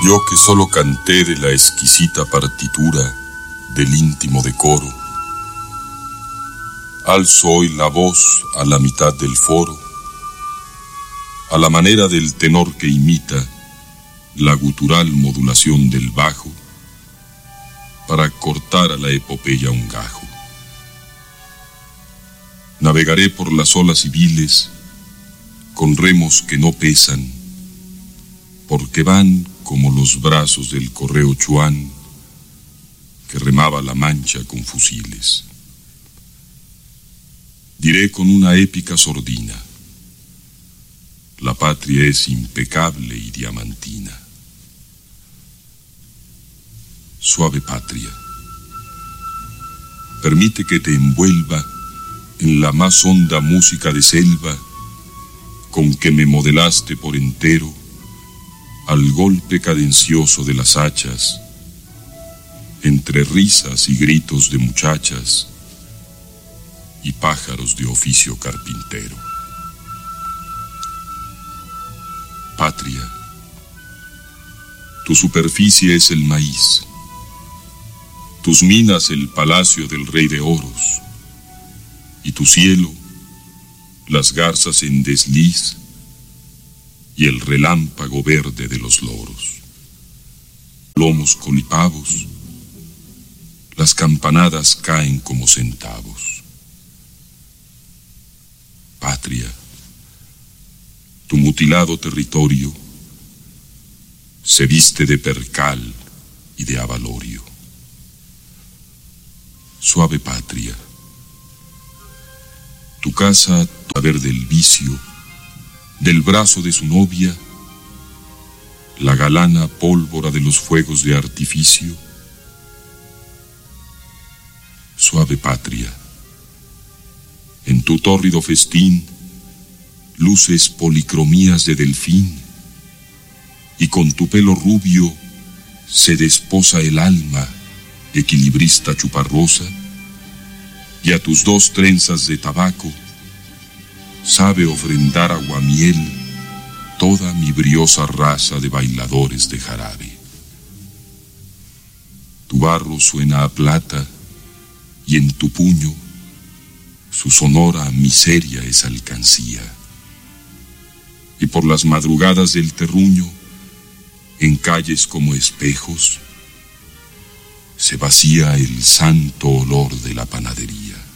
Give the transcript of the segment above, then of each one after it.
Yo que solo canté de la exquisita partitura del íntimo decoro, alzo hoy la voz a la mitad del foro, a la manera del tenor que imita la gutural modulación del bajo, para cortar a la epopeya un gajo. Navegaré por las olas civiles con remos que no pesan, porque van como los brazos del correo Chuán que remaba la Mancha con fusiles. Diré con una épica sordina: la patria es impecable y diamantina. Suave patria, permite que te envuelva en la más honda música de selva con que me modelaste por entero al golpe cadencioso de las hachas, entre risas y gritos de muchachas y pájaros de oficio carpintero. Patria, tu superficie es el maíz, tus minas el palacio del rey de oros, y tu cielo las garzas en desliz y el relámpago verde de los loros. Lomos colipavos, las campanadas caen como centavos. Patria, tu mutilado territorio se viste de percal y de avalorio. Suave patria, tu casa, tu haber del vicio, del brazo de su novia, la galana pólvora de los fuegos de artificio. Suave patria, en tu tórrido festín luces policromías de delfín, y con tu pelo rubio se desposa el alma, equilibrista chuparrosa, y a tus dos trenzas de tabaco sabe ofrendar aguamiel toda mi briosa raza de bailadores de jarabe. Tu barro suena a plata, y en tu puño su sonora miseria es alcancía. Y por las madrugadas del terruño, en calles como espejos, se vacía el santo olor de la panadería.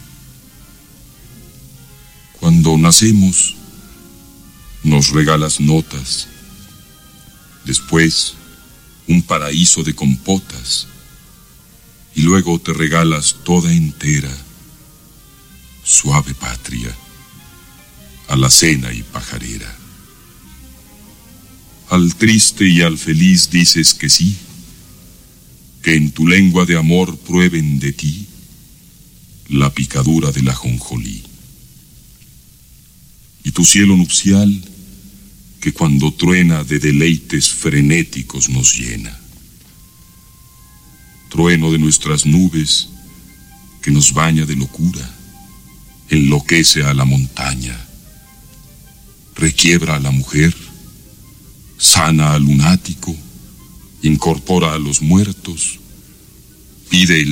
Cuando nacemos, nos regalas notas, después un paraíso de compotas, y luego te regalas toda entera, suave patria, alacena y pajarera. Al triste y al feliz dices que sí, que en tu lengua de amor prueben de ti la picadura del ajonjolí. Y tu cielo nupcial, que cuando truena de deleites frenéticos nos llena. Trueno de nuestras nubes, que nos baña de locura, enloquece a la montaña, requiebra a la mujer, sana al lunático, incorpora a los muertos, pide el